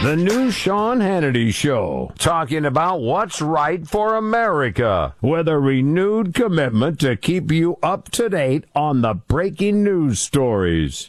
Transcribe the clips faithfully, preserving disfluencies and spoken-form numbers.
The new Sean Hannity Show, talking about what's right for America, with a renewed commitment to keep you up to date on the breaking news stories.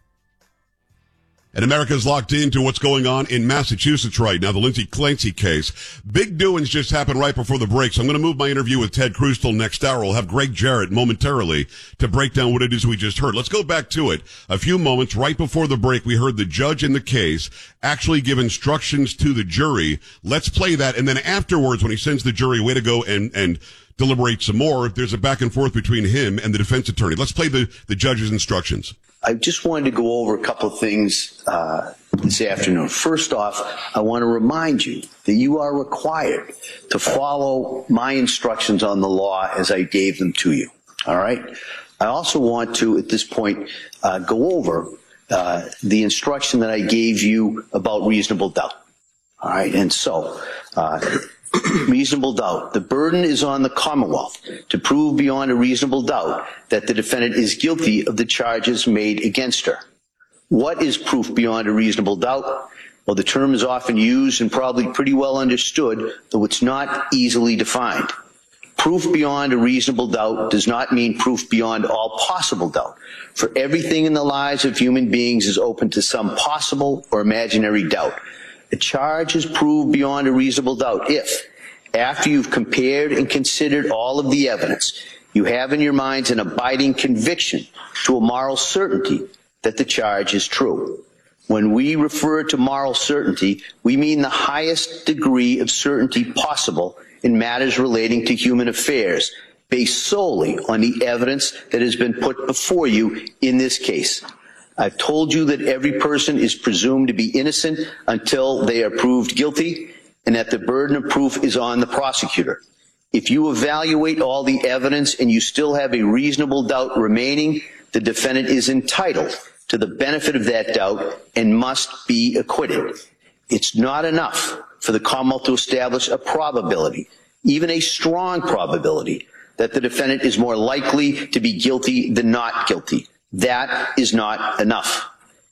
And America's locked into what's going on in Massachusetts right now, the Lindsay Clancy case. Big doings just happened right before the break, so I'm going to move my interview with Ted Cruz till next hour. We'll have Greg Jarrett momentarily to break down what it is we just heard. Let's go back to it. A few moments right before the break, we heard the judge in the case actually give instructions to the jury. Let's play that, and then afterwards, when he sends the jury away to go and, and deliberate some more, there's a back and forth between him and the defense attorney. Let's play the, the judge's instructions. I just wanted to go over a couple of things uh, this afternoon. First off, I want to remind you that you are required to follow my instructions on the law as I gave them to you. All right? I also want to, at this point, uh, go over uh, the instruction that I gave you about reasonable doubt. All right? And so, uh, reasonable doubt. The burden is on the Commonwealth to prove beyond a reasonable doubt that the defendant is guilty of the charges made against her. What is proof beyond a reasonable doubt? Well, the term is often used and probably pretty well understood, though it's not easily defined. Proof beyond a reasonable doubt does not mean proof beyond all possible doubt, for everything in the lives of human beings is open to some possible or imaginary doubt. A charge is proved beyond a reasonable doubt if, after you've compared and considered all of the evidence, you have in your minds an abiding conviction to a moral certainty that the charge is true. When we refer to moral certainty, we mean the highest degree of certainty possible in matters relating to human affairs, based solely on the evidence that has been put before you in this case. I've told you that every person is presumed to be innocent until they are proved guilty, and that the burden of proof is on the prosecutor. If you evaluate all the evidence and you still have a reasonable doubt remaining, the defendant is entitled to the benefit of that doubt and must be acquitted. It's not enough for the Commonwealth to establish a probability, even a strong probability, that the defendant is more likely to be guilty than not guilty. That is not enough.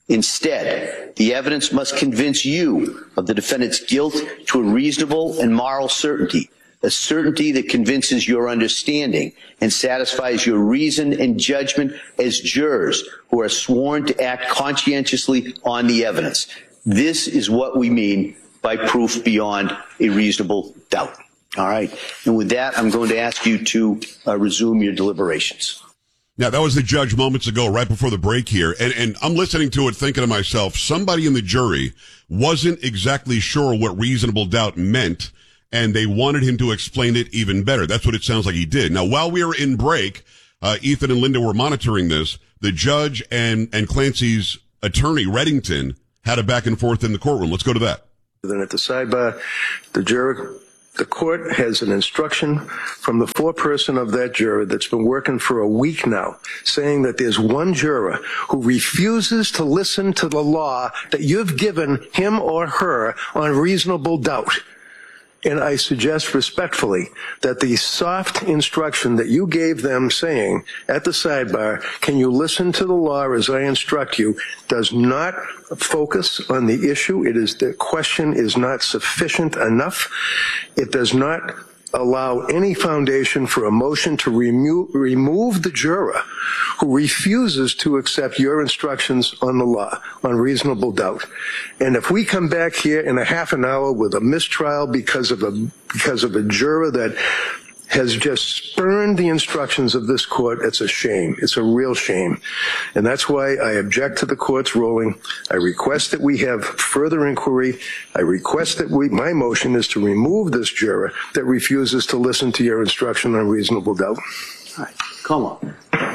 Instead, the evidence must convince you of the defendant's guilt to a reasonable and moral certainty, a certainty that convinces your understanding and satisfies your reason and judgment as jurors who are sworn to act conscientiously on the evidence. This is what we mean by proof beyond a reasonable doubt. All right. And with that, I'm going to ask you to uh, resume your deliberations. Now, that was the judge moments ago, right before the break here. And, and I'm listening to it thinking to myself, somebody in the jury wasn't exactly sure what reasonable doubt meant, and they wanted him to explain it even better. That's what it sounds like he did. Now, while we were in break, uh, Ethan and Linda were monitoring this. The judge and, and Clancy's attorney, Reddington, had a back and forth in the courtroom. Let's go to that. Then at the sidebar, the juror... The court has an instruction from the foreperson of that juror that's been working for a week now, saying that there's one juror who refuses to listen to the law that you've given him or her on reasonable doubt. And I suggest respectfully that the soft instruction that you gave them saying at the sidebar, can you listen to the law as I instruct you, does not focus on the issue. It is, the question is not sufficient enough. It does not allow any foundation for a motion to remo- remove the juror who refuses to accept your instructions on the law, on reasonable doubt. And if we come back here in a half an hour with a mistrial because of a, because of a juror that has just spurned the instructions of this court, it's a shame. It's a real shame. And that's why I object to the court's ruling. I request that we have further inquiry. I request that we, my motion is to remove this juror that refuses to listen to your instruction on reasonable doubt. All right, come on.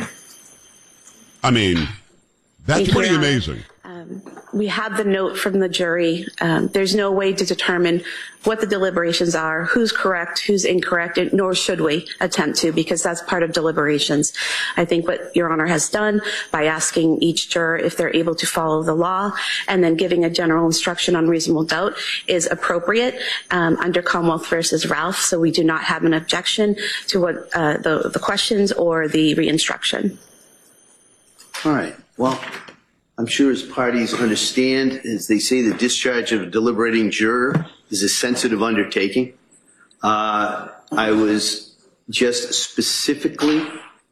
I mean, that's Thank pretty you, amazing. Um, we had the note from the jury. Um, there's no way to determine what the deliberations are, who's correct, who's incorrect, and nor should we attempt to, because that's part of deliberations. I think what Your Honor has done by asking each juror if they're able to follow the law and then giving a general instruction on reasonable doubt is appropriate um, under Commonwealth versus Ralph, so we do not have an objection to what uh, the, the questions or the re-instruction. All right. Well, I'm sure as parties understand, as they say, the discharge of a deliberating juror is a sensitive undertaking. Uh, I was just specifically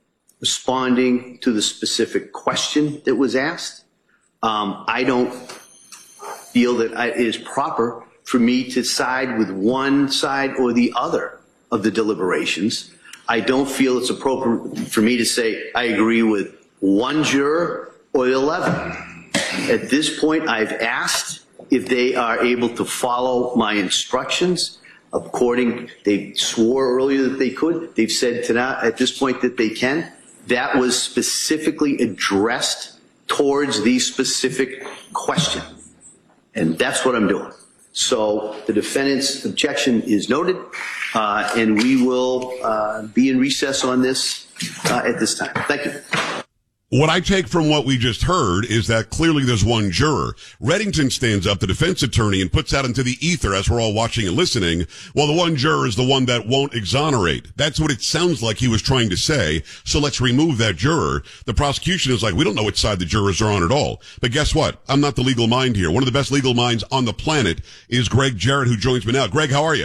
responding to the specific question that was asked. Um, I don't feel that I, it is proper for me to side with one side or the other of the deliberations. I don't feel it's appropriate for me to say I agree with one juror or eleven. At this point, I've asked if they are able to follow my instructions. According, they swore earlier that they could. They've said to now, at this point that they can. That was specifically addressed towards the specific question. And that's what I'm doing. So the defendant's objection is noted, uh, and we will uh, be in recess on this uh, at this time. Thank you. What I take from what we just heard is that clearly there's one juror. Reddington stands up, the defense attorney, and puts out into the ether as we're all watching and listening, well, the one juror is the one that won't exonerate. That's what it sounds like he was trying to say. So let's remove that juror. The prosecution is like, we don't know which side the jurors are on at all. But guess what? I'm not the legal mind here. One of the best legal minds on the planet is Greg Jarrett, who joins me now. Greg, how are you?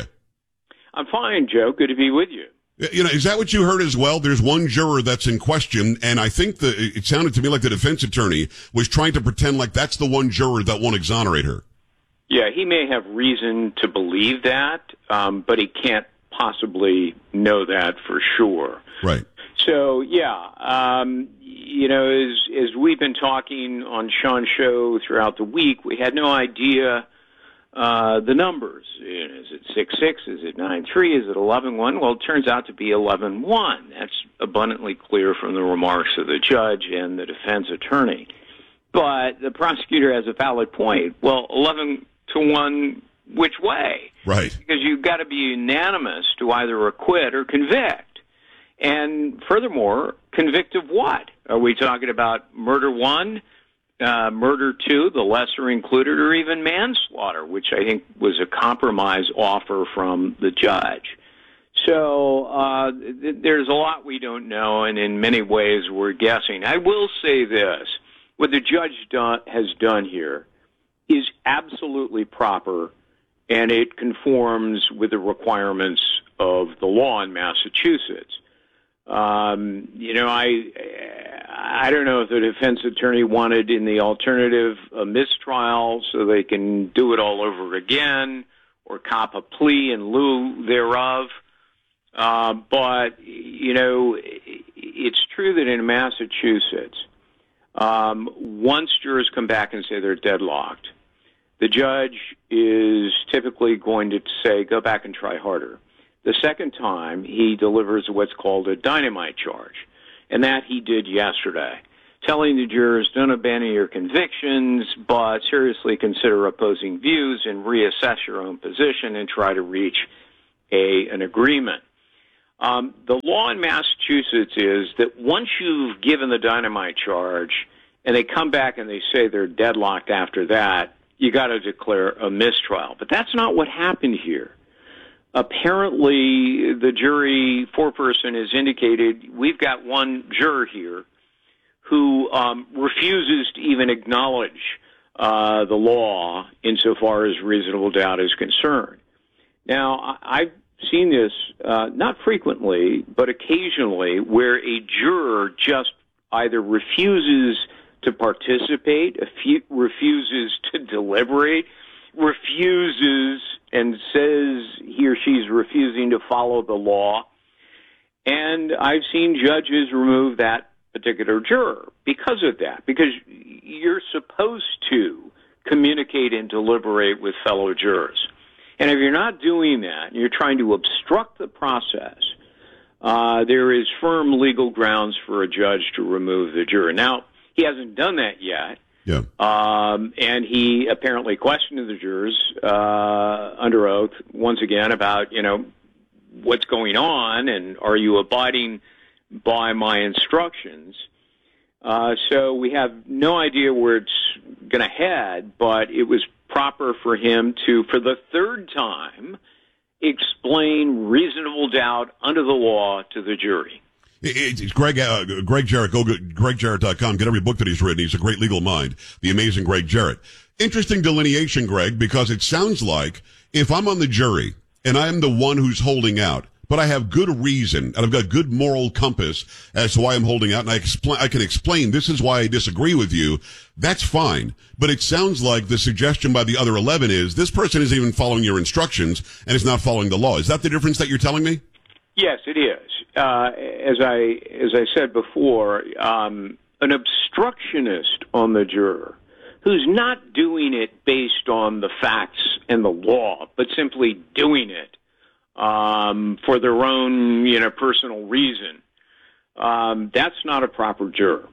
I'm fine, Joe. Good to be with you. You know, is that what you heard as well? There's one juror that's in question, and I think the, it sounded to me like the defense attorney was trying to pretend like that's the one juror that won't exonerate her. Yeah, he may have reason to believe that, um, but he can't possibly know that for sure. Right. So, yeah, um, you know, as, as we've been talking on Sean's show throughout the week, we had no idea Uh, the numbers. Is it six six? Is it nine three? Is it eleven one? Well, it turns out to be eleven one. That's abundantly clear from the remarks of the judge and the defense attorney. But the prosecutor has a valid point. Well, eleven to one, which way? Right. Because you've got to be unanimous to either acquit or convict. And furthermore, convict of what? Are we talking about murder one? Uh, murder two, the lesser included, or even manslaughter, which I think was a compromise offer from the judge. So uh, th- there's a lot we don't know, and in many ways we're guessing. I will say this. What the judge do- has done here is absolutely proper, and it conforms with the requirements of the law in Massachusetts. Um, you know, I I don't know if the defense attorney wanted in the alternative a mistrial so they can do it all over again or cop a plea in lieu thereof. Uh, but, you know, it's true that in Massachusetts, um, once jurors come back and say they're deadlocked, the judge is typically going to say, go back and try harder. The second time, he delivers what's called a dynamite charge, and that he did yesterday, telling the jurors, don't abandon your convictions, but seriously consider opposing views and reassess your own position and try to reach a an agreement. Um, the law in Massachusetts is that once you've given the dynamite charge and they come back and they say they're deadlocked after that, you got to declare a mistrial. But that's not what happened here. Apparently, the jury foreperson has indicated we've got one juror here who um, refuses to even acknowledge uh, the law insofar as reasonable doubt is concerned. Now, I've seen this uh, not frequently, but occasionally, where a juror just either refuses to participate, refuses to deliberate, refuses and says he or she's refusing to follow the law. And I've seen judges remove that particular juror because of that, because you're supposed to communicate and deliberate with fellow jurors. And if you're not doing that, you're trying to obstruct the process, uh, there is firm legal grounds for a judge to remove the juror. Now, he hasn't done that yet. Yeah. Um, and he apparently questioned the jurors uh, under oath once again about, you know, what's going on and are you abiding by my instructions? Uh, so we have no idea where it's going to head, but it was proper for him to, for the third time, explain reasonable doubt under the law to the jury. It, it's Greg, uh, Greg Jarrett. Go to greg jarrett dot com. Get every book that he's written. He's a great legal mind. The amazing Greg Jarrett. Interesting delineation, Greg, because it sounds like if I'm on the jury and I'm the one who's holding out, but I have good reason and I've got good moral compass as to why I'm holding out, and I explain, I can explain this is why I disagree with you. That's fine. But it sounds like the suggestion by the other eleven is this person isn't even following your instructions and is not following the law. Is that the difference that you're telling me? Yes, it is. Uh, as I as I said before, um, an obstructionist on the juror who's not doing it based on the facts and the law, but simply doing it um, for their own, you know, personal reason, um, that's not a proper juror.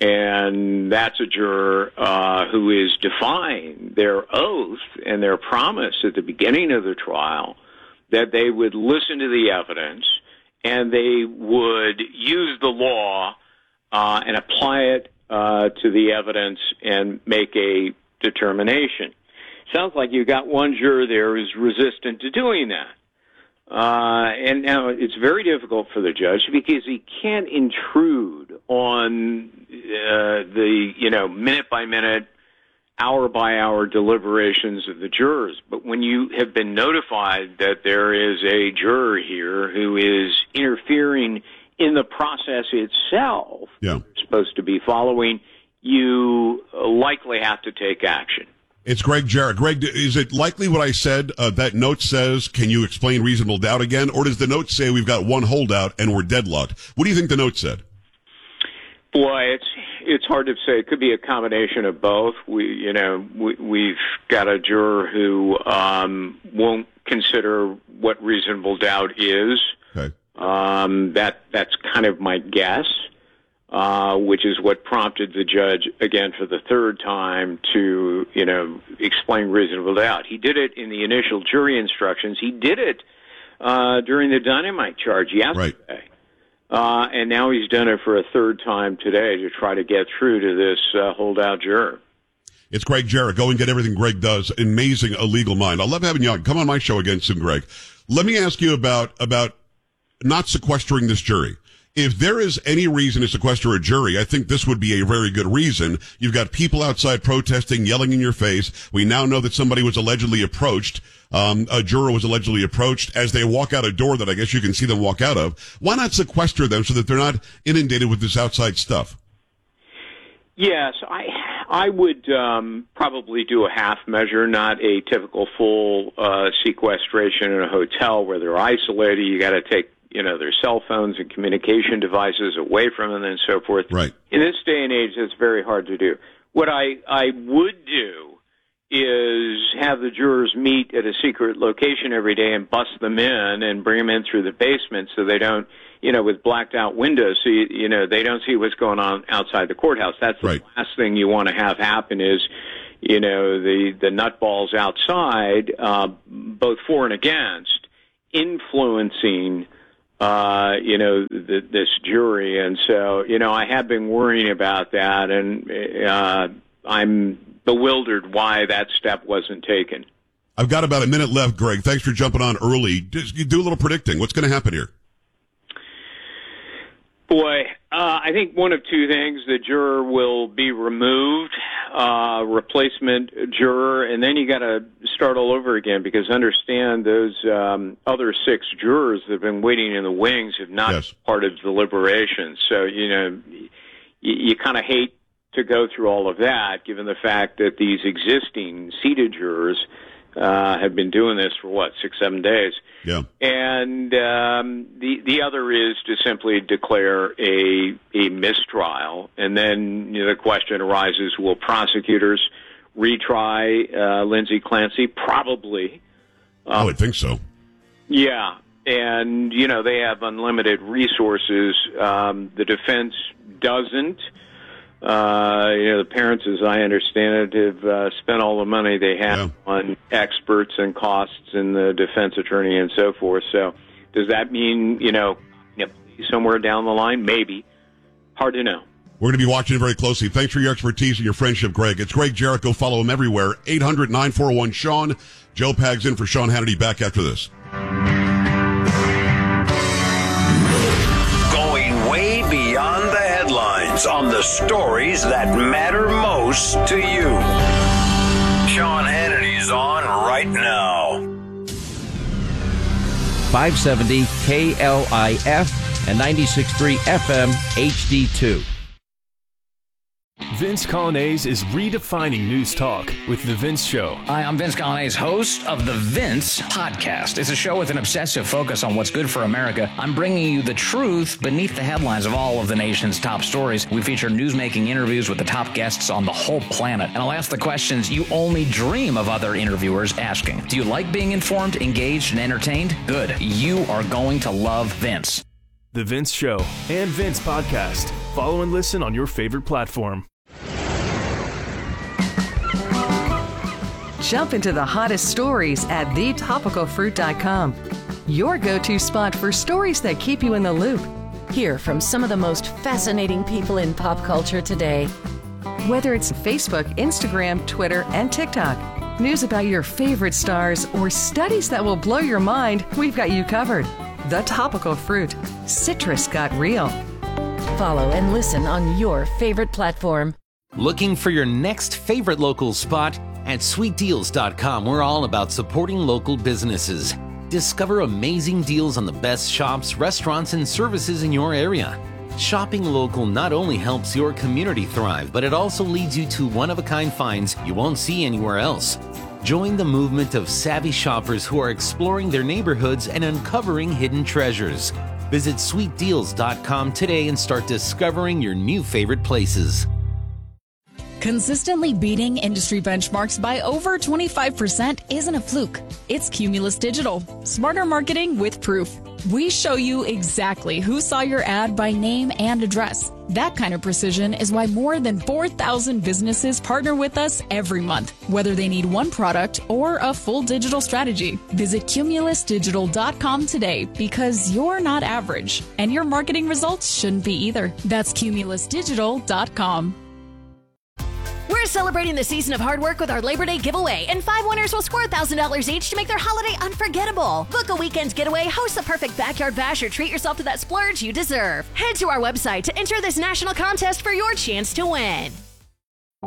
And that's a juror uh, who is defying their oath and their promise at the beginning of the trial that they would listen to the evidence and they would use the law uh, and apply it uh, to the evidence and make a determination. Sounds like you've got one juror there who's resistant to doing that. Uh, and now it's very difficult for the judge because he can't intrude on uh, the, you know, minute by minute, hour by hour deliberations of the jurors. But when you have been notified that there is a juror here who is interfering in the process itself, yeah. you're supposed to be following, you likely have to take action. It's Greg Jarrett. Greg, is it likely what I said, uh, that note says, can you explain reasonable doubt again? Or does the note say we've got one holdout and we're deadlocked? What do you think the note said? Boy, it's it's hard to say. It could be a combination of both. We, you know, we, we've got a juror who um, won't consider what reasonable doubt is. Okay. Um, that that's kind of my guess, uh, which is what prompted the judge again for the third time to, you know, explain reasonable doubt. He did it in the initial jury instructions. He did it uh, during the dynamite charge yesterday. Right. Uh, and now he's done it for a third time today to try to get through to this uh, holdout juror. It's Greg Jarrett. Go and get everything Greg does. Amazing, a legal mind. I love having you on. Come on my show again soon, Greg. Let me ask you about, about not sequestering this jury. If there is any reason to sequester a jury, I think this would be a very good reason. You've got people outside protesting, yelling in your face. We now know that somebody was allegedly approached. Um, a juror was allegedly approached as they walk out a door that I guess you can see them walk out of. Why not sequester them so that they're not inundated with this outside stuff? Yes, I I would um, probably do a half measure, not a typical full uh, sequestration in a hotel where they're isolated. You got to take, you know, their cell phones and communication devices away from them and so forth. Right. In this day and age, it's very hard to do. What I, I would do is have the jurors meet at a secret location every day and bust them in and bring them in through the basement so they don't, you know, with blacked out windows, so you, you know, they don't see what's going on outside the courthouse. That's the right. last thing you want to have happen is, you know, the, the nutballs outside, uh, both for and against, influencing Uh, you know, th- this jury. And so, you know, I have been worrying about that, and uh, I'm bewildered why that step wasn't taken. I've got about a minute left, Greg. Thanks for jumping on early. Just do a little predicting. What's going to happen here? Boy, uh, I think one of two things. The juror will be removed, uh, replacement juror, and then you got to start all over again because understand those um, other six jurors that have been waiting in the wings have not yes. been part of deliberations. So, you know, you, you kind of hate to go through all of that given the fact that these existing seated jurors uh, have been doing this for, what, six, seven days. Yeah. And um, the the other is to simply declare a a mistrial, and then you know, the question arises: will prosecutors retry uh, Lindsay Clancy? Probably. Um, I would think so. Yeah, and you know they have unlimited resources. Um, the defense doesn't. Uh, you know, the parents, as I understand it, have uh, spent all the money they have yeah. on experts and costs and the defense attorney and so forth. So does that mean, you know, somewhere down the line? Maybe. Hard to know. We're going to be watching it very closely. Thanks for your expertise and your friendship, Greg. It's Greg Jarrett. Go follow him everywhere. eight hundred nine four one Sean. Joe Pags in for Sean Hannity. Back after this. Going way Vince on the stories that matter most to you. Sean Hannity's on right now. five seventy K L I F and ninety-six point three F M H D two. Vince Coglianese is redefining news talk with The Vince Show. Hi, I'm Vince Coglianese, host of The Vince Podcast. It's a show with an obsessive focus on what's good for America. I'm bringing you the truth beneath the headlines of all of the nation's top stories. We feature newsmaking interviews with the top guests on the whole planet. And I'll ask the questions you only dream of other interviewers asking. Do you like being informed, engaged, and entertained? Good. You are going to love Vince. The Vince Show and Vince Podcast. Follow and listen on your favorite platform. Jump into the hottest stories at the topical fruit dot com. Your go-to spot for stories that keep you in the loop. Hear from some of the most fascinating people in pop culture today. Whether it's Facebook, Instagram, Twitter, and TikTok, news about your favorite stars, or studies that will blow your mind, we've got you covered. The Topical Fruit. Citrus got real. Follow and listen on your favorite platform. Looking for your next favorite local spot? At sweet deals dot com, we're all about supporting local businesses. Discover amazing deals on the best shops, restaurants, and services in your area. Shopping local not only helps your community thrive, but it also leads you to one-of-a-kind finds you won't see anywhere else. Join the movement of savvy shoppers who are exploring their neighborhoods and uncovering hidden treasures. Visit sweet deals dot com today and start discovering your new favorite places. Consistently beating industry benchmarks by over twenty-five percent isn't a fluke. It's Cumulus Digital. Smarter marketing with proof. We show you exactly who saw your ad by name and address. That kind of precision is why more than four thousand businesses partner with us every month, whether they need one product or a full digital strategy. Visit cumulus digital dot com today because you're not average, and your marketing results shouldn't be either. That's cumulus digital dot com. We're celebrating the season of hard work with our Labor Day giveaway, and five winners will score one thousand dollars each to make their holiday unforgettable. Book a weekend getaway, host the perfect backyard bash, or treat yourself to that splurge you deserve. Head to our website to enter this national contest for your chance to win.